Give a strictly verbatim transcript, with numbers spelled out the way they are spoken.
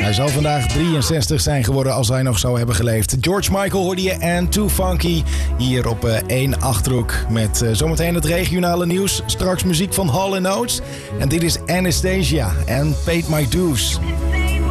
Hij zal vandaag drieënzestig zijn geworden als hij nog zou hebben geleefd. George Michael hoorde je en Too Funky hier op uh, één Achterhoek. Met uh, zometeen het regionale nieuws. Straks muziek van Hall and Oates. En dit is Anastasia en Paid My Dues.